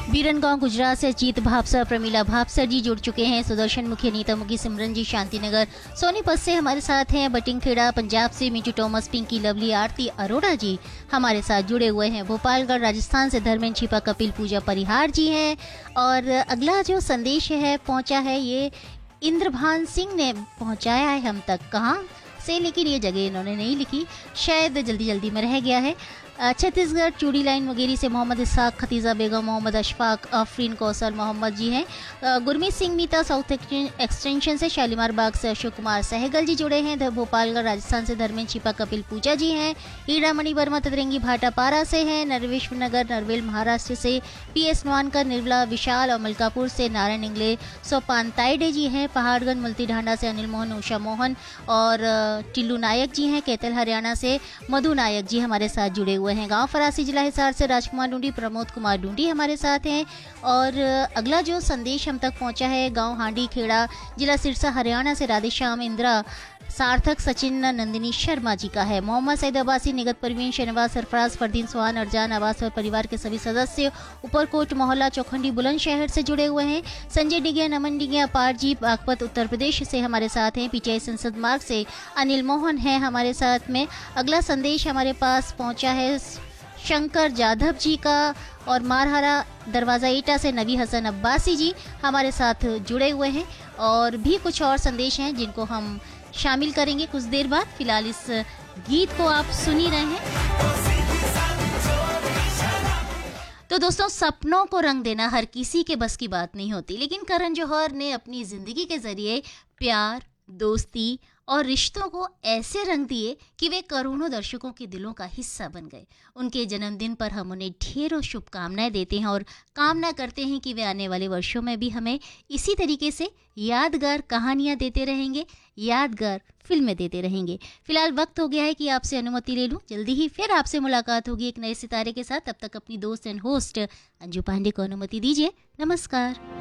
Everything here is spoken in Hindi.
बीरनगांव गुजरात से अजीत भापसर, प्रमीला भापसर जी जुड़ चुके हैं। सुदर्शन मुखी, अनीता मुखी, सिमरन जी शांतिनगर, सोनीपत से हमारे साथ हैं। बटिंगखेड़ा पंजाब से मीजू टॉमस, पिंकी लवली, आरती अरोड़ा जी हमारे साथ जुड़े हुए हैं। भोपालगढ़ राजस्थान से धर्मेंद्र छिपा, कपिल, पूजा परिहार जी हैं। और अगला जो संदेश है पहुंचा है, ये इंद्रभान सिंह ने पहुंचाया है हम तक। कहाँ से, लेकिन ये जगह इन्होंने नहीं लिखी, शायद जल्दी जल्दी में रह गया है। छत्तीसगढ़ चूड़ी लाइन वगैरह से मोहम्मद इसाक, खतीजा बेगम, मोहम्मद अशफाक, आफरीन कौसर मोहम्मद जी हैं। गुरमीत सिंह मीता साउथ एक्सटेंशन से, शालीमार बाग से अशोक कुमार सहगल जी जुड़े हैं। भोपालगढ़ राजस्थान से धर्मेंद्र छिपा, कपिल, पूजा जी हैं। हीरामणि वर्मा तदरंगी भाटापारा से हैं। नरवेश्वर नगर नरवेल महाराष्ट्र से PS नवानकर, निर्मला विशाल और मलकापुर से नारायण इंगले, सोपान ताइडे जी हैं। पहाड़गंज मुल्ती ढांडा से अनिल मोहन, उषा मोहन और टिल्लू नायक जी हैं। कैथल हरियाणा से मधु नायक जी हमारे साथ जुड़े हुए हैं। गांव फरासी जिला हिसार से राजकुमार डूंडी, प्रमोद कुमार डूंडी हमारे साथ हैं। और अगला जो संदेश हम तक पहुंचा है, गांव हांडी खेड़ा जिला सिरसा हरियाणा से राधेश्याम, इंदिरा, सार्थक, सचिन, नंदिनी शर्मा जी का है। मोहम्मद सईद अब्बासी, निगत परवीन, शहनवाज, सरफराज, फरदीन, सुहान, अरजान, आवास और परिवार के सभी सदस्य ऊपरकोट मोहल्ला चौखंडी बुलंदशहर से जुड़े हुए हैं। संजय डिगिया, नमन डिगिया, अपार जी बागपत उत्तर प्रदेश से हमारे साथ हैं। PTI संसद मार्ग से अनिल मोहन है हमारे साथ में। अगला संदेश हमारे पास पहुंचा है शंकर जाधव जी का, और मारहरा दरवाजा ईटा से नबी हसन अब्बासी जी हमारे साथ जुड़े हुए हैं। और भी कुछ और संदेश हैं जिनको हम शामिल करेंगे कुछ देर बाद। फिलहाल इस गीत को आप सुन ही रहे हैं। तो दोस्तों, सपनों को रंग देना हर किसी के बस की बात नहीं होती, लेकिन करण जौहर ने अपनी जिंदगी के जरिए प्यार, दोस्ती और रिश्तों को ऐसे रंग दिए कि वे करोड़ों दर्शकों के दिलों का हिस्सा बन गए। उनके जन्मदिन पर हम उन्हें ढेरों शुभकामनाएं देते हैं और कामना करते हैं कि वे आने वाले वर्षों में भी हमें इसी तरीके से यादगार कहानियां देते रहेंगे, यादगार फिल्में देते रहेंगे। फिलहाल वक्त हो गया है कि आपसे अनुमति ले लूं। जल्दी ही फिर आपसे मुलाकात होगी एक नए सितारे के साथ। तब तक अपनी दोस्त एंड होस्ट अंजू पांडे को अनुमति दीजिए। नमस्कार।